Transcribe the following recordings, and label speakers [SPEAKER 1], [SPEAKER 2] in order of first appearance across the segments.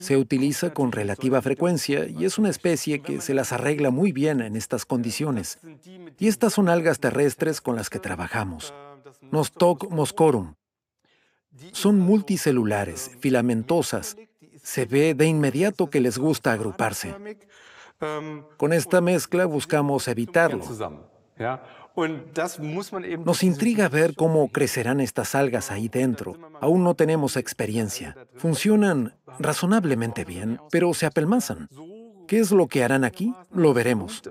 [SPEAKER 1] Se utiliza con relativa frecuencia y es una especie que se las arregla muy bien en estas condiciones. Y estas son algas terrestres con las que trabajamos. Nostoc moscorum. Son multicelulares, filamentosas. Se ve de inmediato que les gusta agruparse. Con esta mezcla buscamos evitarlo. Nos intriga ver cómo crecerán estas algas ahí dentro. Aún no tenemos experiencia. Funcionan razonablemente bien, pero se apelmazan. ¿Qué es lo que harán aquí? Lo veremos.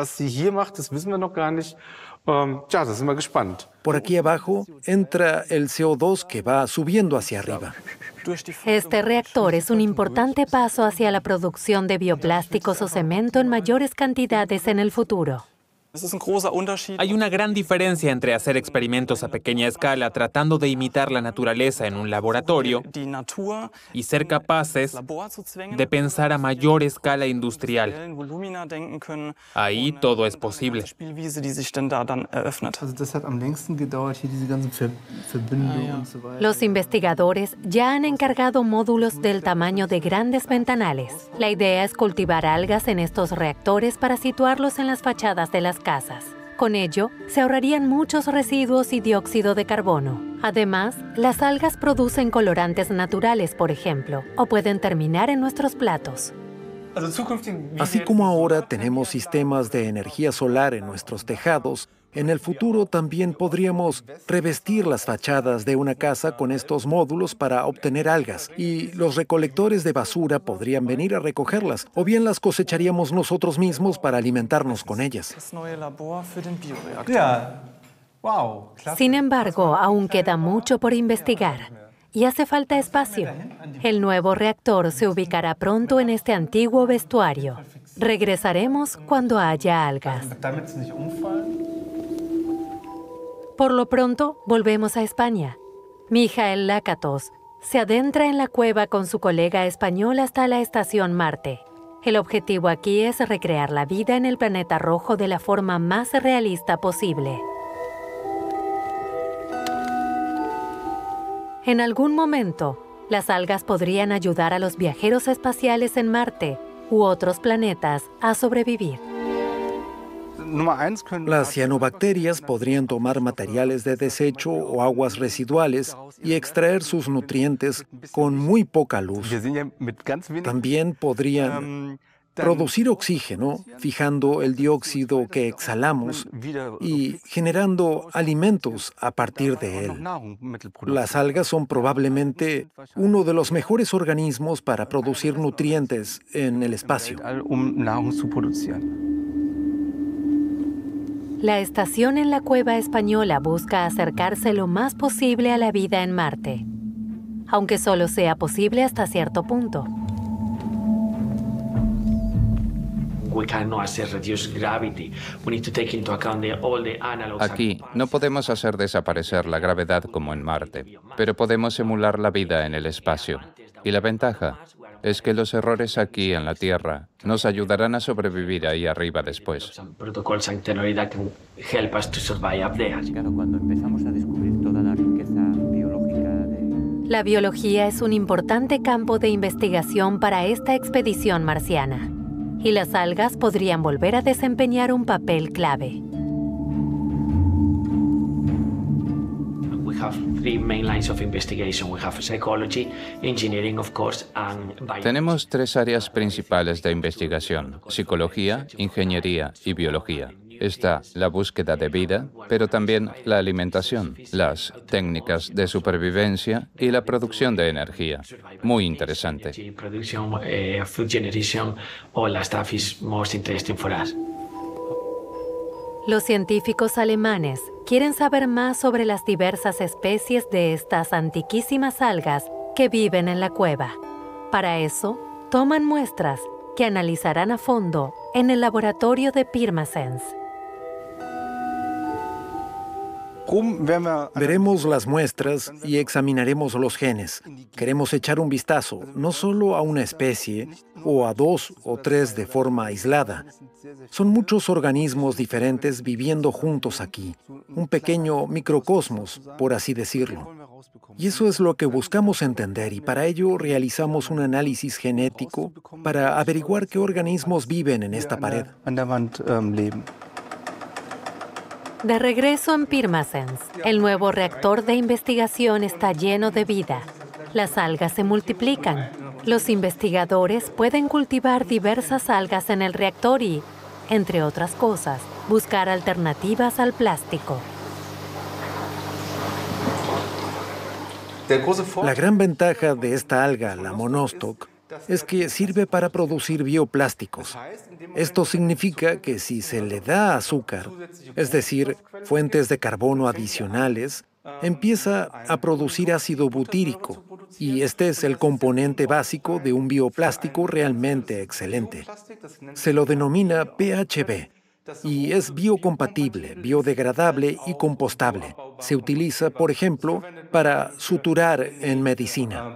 [SPEAKER 1] Por aquí abajo entra el CO2 que va subiendo hacia arriba.
[SPEAKER 2] Este reactor es un importante paso hacia la producción de bioplásticos o cemento en mayores cantidades en el futuro.
[SPEAKER 3] Hay una gran diferencia entre hacer experimentos a pequeña escala tratando de imitar la naturaleza en un laboratorio y ser capaces de pensar a mayor escala industrial. Ahí todo es posible.
[SPEAKER 2] Los investigadores ya han encargado módulos del tamaño de grandes ventanales. La idea es cultivar algas en estos reactores para situarlos en las fachadas de las casas. Con ello, se ahorrarían muchos residuos y dióxido de carbono. Además, las algas producen colorantes naturales, por ejemplo, o pueden terminar en nuestros platos.
[SPEAKER 1] Así como ahora tenemos sistemas de energía solar en nuestros tejados, en el futuro también podríamos revestir las fachadas de una casa con estos módulos para obtener algas, y los recolectores de basura podrían venir a recogerlas, o bien las cosecharíamos nosotros mismos para alimentarnos con ellas.
[SPEAKER 2] Sin embargo, aún queda mucho por investigar. Y hace falta espacio. El nuevo reactor se ubicará pronto en este antiguo vestuario. Regresaremos cuando haya algas. Por lo pronto, volvemos a España. Mijael Lakatos se adentra en la cueva con su colega español hasta la estación Marte. El objetivo aquí es recrear la vida en el planeta rojo de la forma más realista posible. En algún momento, las algas podrían ayudar a los viajeros espaciales en Marte u otros planetas a sobrevivir.
[SPEAKER 1] Las cianobacterias podrían tomar materiales de desecho o aguas residuales y extraer sus nutrientes con muy poca luz. También podrían producir oxígeno, fijando el dióxido que exhalamos y generando alimentos a partir de él. Las algas son probablemente uno de los mejores organismos para producir nutrientes en el espacio.
[SPEAKER 2] La estación en la cueva española busca acercarse lo más posible a la vida en Marte, aunque solo sea posible hasta cierto punto.
[SPEAKER 4] Aquí no podemos hacer desaparecer la gravedad como en Marte, pero podemos emular la vida en el espacio. Y la ventaja es que los errores aquí en la Tierra nos ayudarán a sobrevivir ahí arriba después.
[SPEAKER 5] Cuando
[SPEAKER 6] empezamos a descubrir toda la riqueza biológica
[SPEAKER 2] La biología es un importante campo de investigación para esta expedición marciana, y las algas podrían volver a desempeñar un papel clave.
[SPEAKER 4] Tenemos tres áreas principales de investigación: psicología, ingeniería y biología. Está la búsqueda de vida, pero también la alimentación, las técnicas de supervivencia y la producción de energía. Muy interesante.
[SPEAKER 2] Los científicos alemanes quieren saber más sobre las diversas especies de estas antiquísimas algas que viven en la cueva. Para eso, toman muestras que analizarán a fondo en el laboratorio de Pirmasens.
[SPEAKER 1] Veremos las muestras y examinaremos los genes. Queremos echar un vistazo, no solo a una especie, o a dos o tres de forma aislada. Son muchos organismos diferentes viviendo juntos aquí, un pequeño microcosmos, por así decirlo. Y eso es lo que buscamos entender, y para ello realizamos un análisis genético para averiguar qué organismos viven en esta pared.
[SPEAKER 2] De regreso en Pirmasens, el nuevo reactor de investigación está lleno de vida. Las algas se multiplican. Los investigadores pueden cultivar diversas algas en el reactor y, entre otras cosas, buscar alternativas al plástico.
[SPEAKER 1] La gran ventaja de esta alga, la monostoc, es que sirve para producir bioplásticos. Esto significa que si se le da azúcar, es decir, fuentes de carbono adicionales, empieza a producir ácido butírico, y este es el componente básico de un bioplástico realmente excelente. Se lo denomina PHB y es biocompatible, biodegradable y compostable. Se utiliza, por ejemplo, para suturar en medicina.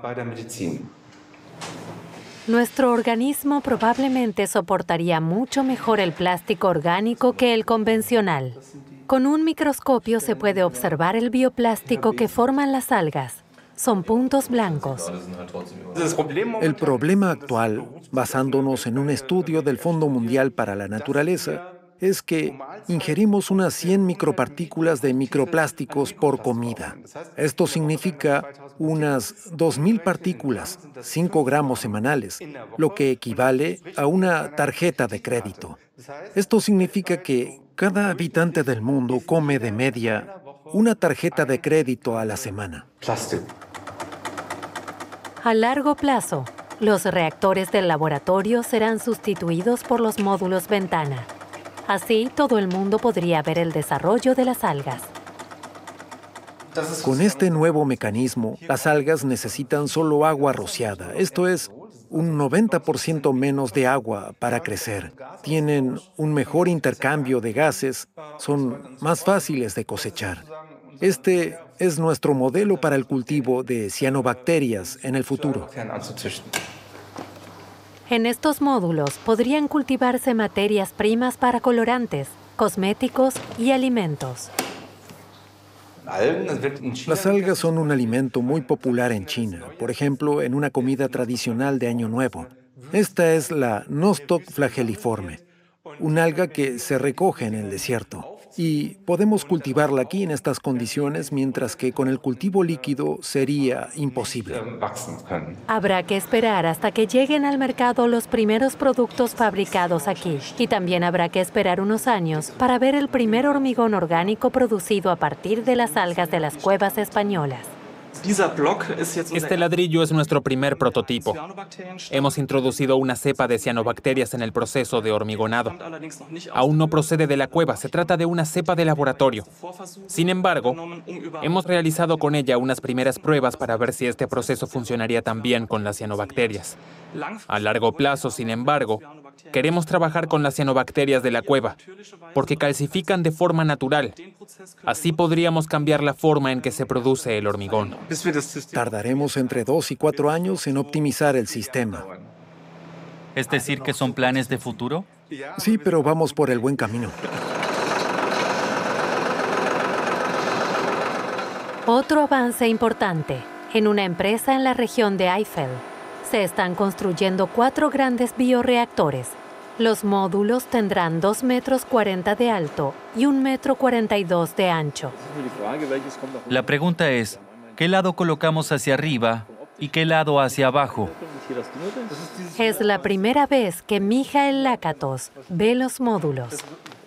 [SPEAKER 2] Nuestro organismo probablemente soportaría mucho mejor el plástico orgánico que el convencional. Con un microscopio se puede observar el bioplástico que forman las algas. Son puntos blancos.
[SPEAKER 1] El problema actual, basándonos en un estudio del Fondo Mundial para la Naturaleza, es que ingerimos unas 100 micropartículas de microplásticos por comida. Esto significa unas 2.000 partículas, 5 gramos semanales, lo que equivale a una tarjeta de crédito. Esto significa que cada habitante del mundo come de media una tarjeta de crédito a la semana.
[SPEAKER 2] A largo plazo, los reactores del laboratorio serán sustituidos por los módulos ventana. Así, todo el mundo podría ver el desarrollo de las algas.
[SPEAKER 1] Con este nuevo mecanismo, las algas necesitan solo agua rociada, esto es, un 90% menos de agua para crecer. Tienen un mejor intercambio de gases, son más fáciles de cosechar. Este es nuestro modelo para el cultivo de cianobacterias en el futuro.
[SPEAKER 2] En estos módulos podrían cultivarse materias primas para colorantes, cosméticos y alimentos.
[SPEAKER 1] Las algas son un alimento muy popular en China, por ejemplo, en una comida tradicional de Año Nuevo. Esta es la Nostoc flageliforme, un alga que se recoge en el desierto. Y podemos cultivarla aquí en estas condiciones, mientras que con el cultivo líquido sería imposible.
[SPEAKER 2] Habrá que esperar hasta que lleguen al mercado los primeros productos fabricados aquí. Y también habrá que esperar unos años para ver el primer hormigón orgánico producido a partir de las algas de las cuevas españolas.
[SPEAKER 3] Este ladrillo es nuestro primer prototipo. Hemos introducido una cepa de cianobacterias en el proceso de hormigonado. Aún no procede de la cueva, se trata de una cepa de laboratorio. Sin embargo, hemos realizado con ella unas primeras pruebas para ver si este proceso funcionaría también con las cianobacterias. A largo plazo, sin embargo, queremos trabajar con las cianobacterias de la cueva, porque calcifican de forma natural. Así podríamos cambiar la forma en que se produce el hormigón.
[SPEAKER 1] Tardaremos entre 2 y 4 años en optimizar el sistema.
[SPEAKER 5] ¿Es decir, que son planes de futuro?
[SPEAKER 1] Sí, pero vamos por el buen camino.
[SPEAKER 2] Otro avance importante. En una empresa en la región de Eifel, se están construyendo 4 grandes bioreactores. Los módulos tendrán 2,40 metros de alto y 1,42 metro de ancho.
[SPEAKER 5] La pregunta es, ¿qué lado colocamos hacia arriba y qué lado hacia abajo?
[SPEAKER 2] Es la primera vez que Michael Lakatos ve los módulos.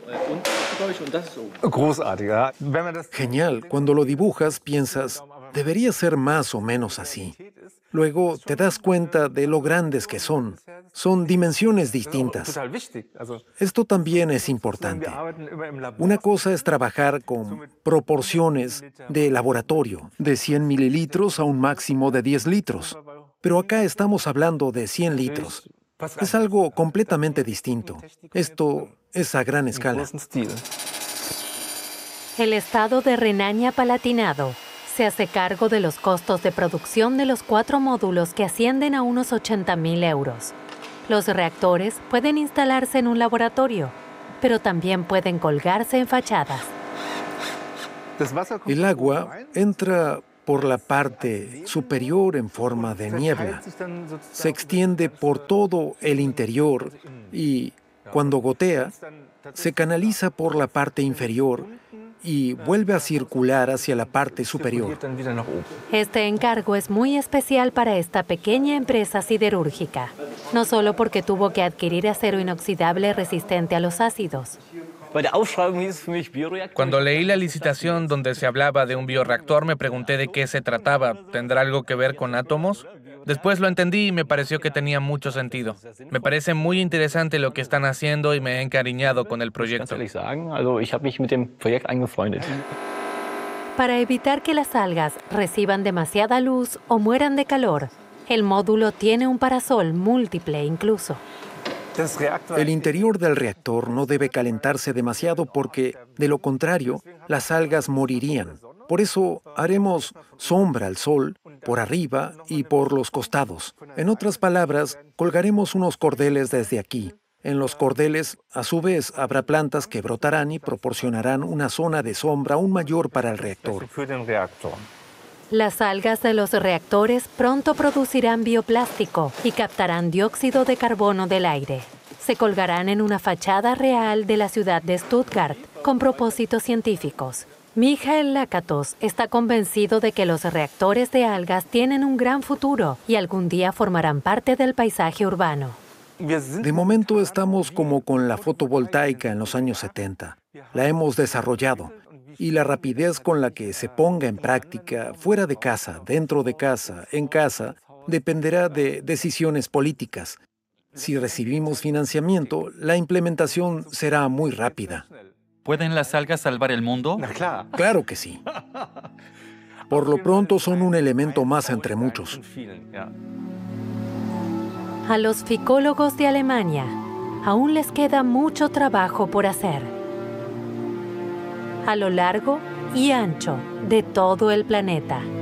[SPEAKER 1] Genial. Cuando lo dibujas, piensas, debería ser más o menos así. Luego te das cuenta de lo grandes que son. Son dimensiones distintas. Esto también es importante. Una cosa es trabajar con proporciones de laboratorio, de 100 mililitros a un máximo de 10 litros. Pero acá estamos hablando de 100 litros. Es algo completamente distinto. Esto es a gran escala.
[SPEAKER 2] El estado de Renania-Palatinado se hace cargo de los costos de producción de los 4 módulos que ascienden a unos 80.000 euros. Los reactores pueden instalarse en un laboratorio, pero también pueden colgarse en fachadas.
[SPEAKER 1] El agua entra por la parte superior en forma de niebla. Se extiende por todo el interior y, cuando gotea, se canaliza por la parte inferior y vuelve a circular hacia la parte superior.
[SPEAKER 2] Este encargo es muy especial para esta pequeña empresa siderúrgica, no solo porque tuvo que adquirir acero inoxidable resistente a los ácidos.
[SPEAKER 7] Cuando leí la licitación donde se hablaba de un bioreactor, me pregunté de qué se trataba. ¿Tendrá algo que ver con átomos? Después lo entendí y me pareció que tenía mucho sentido. Me parece muy interesante lo que están haciendo y me he encariñado con el proyecto.
[SPEAKER 2] Para evitar que las algas reciban demasiada luz o mueran de calor, el módulo tiene un parasol múltiple incluso.
[SPEAKER 1] El interior del reactor no debe calentarse demasiado porque, de lo contrario, las algas morirían. Por eso haremos sombra al sol por arriba y por los costados. En otras palabras, colgaremos unos cordeles desde aquí. En los cordeles, a su vez, habrá plantas que brotarán y proporcionarán una zona de sombra aún mayor para el reactor.
[SPEAKER 2] Las algas de los reactores pronto producirán bioplástico y captarán dióxido de carbono del aire. Se colgarán en una fachada real de la ciudad de Stuttgart con propósitos científicos. Michael Lakatos está convencido de que los reactores de algas tienen un gran futuro y algún día formarán parte del paisaje urbano.
[SPEAKER 1] De momento estamos como con la fotovoltaica en los años 70. La hemos desarrollado. Y la rapidez con la que se ponga en práctica, fuera de casa, dentro de casa, en casa, dependerá de decisiones políticas. Si recibimos financiamiento, la implementación será muy rápida.
[SPEAKER 5] ¿Pueden las algas salvar el mundo?
[SPEAKER 1] Claro que sí. Por lo pronto son un elemento más entre muchos.
[SPEAKER 2] A los ficólogos de Alemania aún les queda mucho trabajo por hacer. A lo largo y ancho de todo el planeta.